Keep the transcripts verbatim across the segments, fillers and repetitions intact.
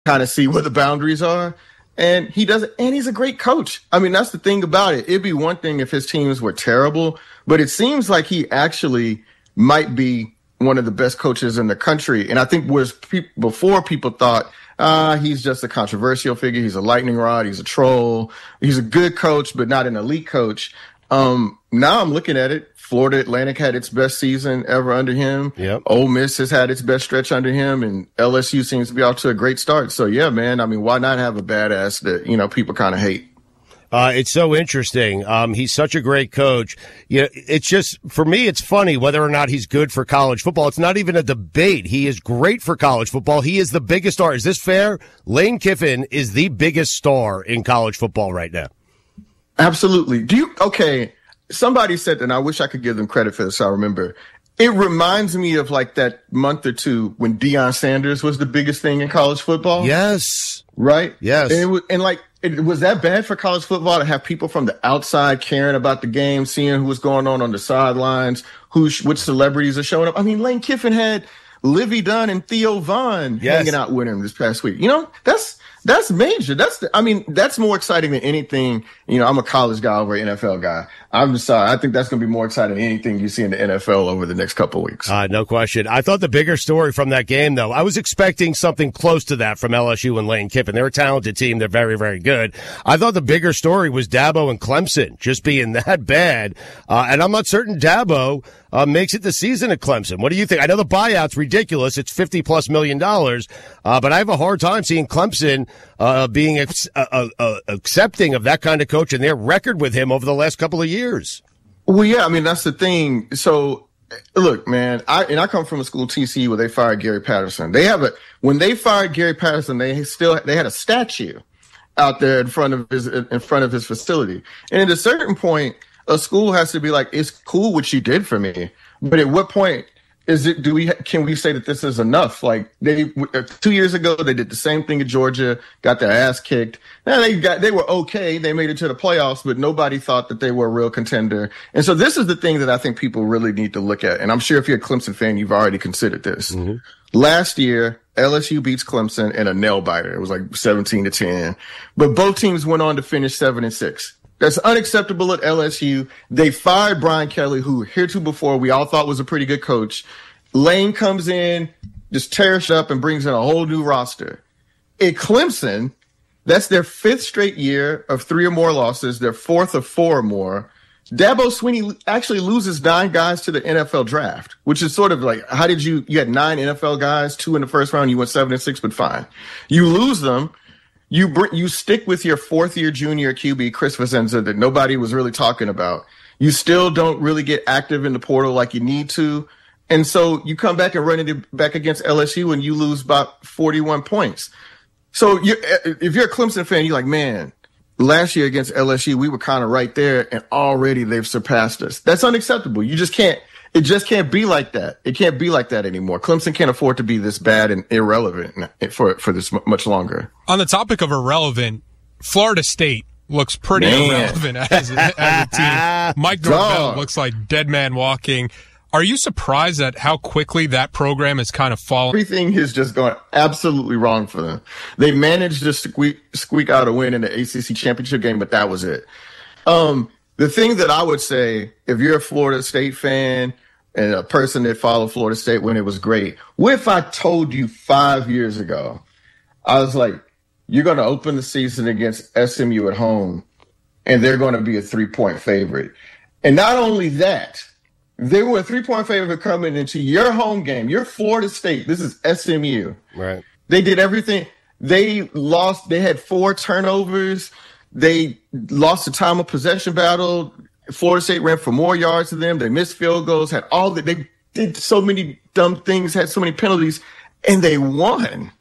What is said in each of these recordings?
kind of see where the boundaries are. And he does it, and he's a great coach. I mean, that's the thing about it. It'd be one thing if his teams were terrible, but it seems like he actually might be one of the best coaches in the country. And I think was pe- before people thought, ah, he's just a controversial figure. He's a lightning rod. He's a troll. He's a good coach, but not an elite coach. Um, now I'm looking at it. Florida Atlantic had its best season ever under him. Yep. Ole Miss has had its best stretch under him, and L S U seems to be off to a great start. So, yeah, man, I mean, why not have a badass that, you know, people kind of hate? Uh, it's so interesting. Um, he's such a great coach. You know, it's just, for me, it's funny whether or not he's good for college football. It's not even a debate. He is great for college football. He is the biggest star. Is this fair? Lane Kiffin is the biggest star in college football right now. Absolutely. Do you, okay. Somebody said that, and I wish I could give them credit for this. I remember. It reminds me of like that month or two when Deion Sanders was the biggest thing in college football. Yes. Right? Yes. And, it was, and like, it, was that bad for college football to have people from the outside caring about the game, seeing who was going on on the sidelines, who, which celebrities are showing up? I mean, Lane Kiffin had Livy Dunn and Theo Vaughn yes. hanging out with him this past week. You know, that's, That's major. That's the, I mean, that's more exciting than anything. You know, I'm a college guy over an N F L guy. I'm just sorry. I think that's going to be more exciting than anything you see in the N F L over the next couple of weeks. Uh, no question. I thought the bigger story from that game, though, I was expecting something close to that from L S U and Lane Kiffin. They're a talented team. They're very, very good. I thought the bigger story was Dabo and Clemson just being that bad. Uh, and I'm not certain Dabo uh, makes it the season at Clemson. What do you think? I know the buyout's ridiculous. It's fifty plus million dollars. Uh, but I have a hard time seeing Clemson uh, being ex- uh, uh, uh, accepting of that kind of coach and their record with him over the last couple of years. Well, yeah, I mean, that's the thing. So, look, man, I and I come from a school, T C U, where they fired Gary Patterson. They have a when they fired Gary Patterson, they still they had a statue out there in front of his in front of his facility. And at a certain point, a school has to be like, it's cool what you did for me, but at what point is it? Do we can we say that this is enough? Like they two years ago, they did the same thing at Georgia, got their ass kicked. Now they got they were okay, they made it to the playoffs, but nobody thought that they were a real contender. And so this is the thing that I think people really need to look at. And I'm sure if you're a Clemson fan, you've already considered this. Mm-hmm. Last year, L S U beats Clemson in a nail biter. It was like seventeen to ten, but both teams went on to finish seven and six. That's unacceptable at L S U. They fired Brian Kelly, who heretofore we all thought was a pretty good coach. Lane comes in, just tears up and brings in a whole new roster. At Clemson, that's their fifth straight year of three or more losses, their fourth of four or more. Dabo Swinney actually loses nine guys to the N F L draft, which is sort of like, how did you, you had nine N F L guys, two in the first round, you went seven and six, but fine. You lose them. You bring, you stick with your fourth year junior Q B, Chris Vicenza, that nobody was really talking about. You still don't really get active in the portal like you need to. And so you come back and run it back against L S U and you lose about forty-one points. So you, if you're a Clemson fan, you're like, man, last year against L S U, we were kind of right there and already they've surpassed us. That's unacceptable. You just can't, it just can't be like that. It can't be like that anymore. Clemson can't afford to be this bad and irrelevant for, for this much longer. On the topic of irrelevant, Florida State looks pretty man. irrelevant as, as a team. Mike Norvell looks like dead man walking. Are you surprised at how quickly that program has kind of fallen? Everything has just gone absolutely wrong for them. They managed to squeak, squeak out a win in the A C C championship game, but that was it. Um, the thing that I would say, if you're a Florida State fan and a person that followed Florida State when it was great, what if I told you five years ago, I was like, you're going to open the season against S M U at home and they're going to be a three-point favorite. And not only that, they were a three-point favorite coming into your home game. You're Florida State. This is S M U. Right. They did everything. They lost. They had four turnovers. They lost the time of possession battle. Florida State ran for more yards than them. They missed field goals, had all that. They did so many dumb things, had so many penalties, and they won.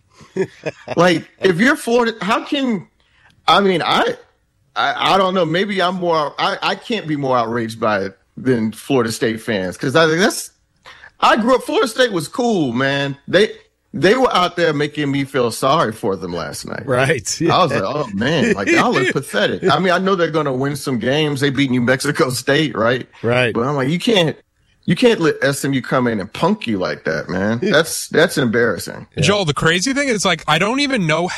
Like, if you're Florida, how can, I mean, I, I, I don't know. Maybe I'm more, I, I can't be more outraged by it than Florida State fans. Cause I think that's, I grew up, Florida State was cool, man. They, they were out there making me feel sorry for them last night. Right. Yeah. I was like, oh man, like y'all look pathetic. I mean, I know they're going to win some games. They beat New Mexico State, right? Right. But I'm like, you can't, You can't let S M U come in and punk you like that, man. That's that's embarrassing. Joel, the crazy thing is, like, I don't even know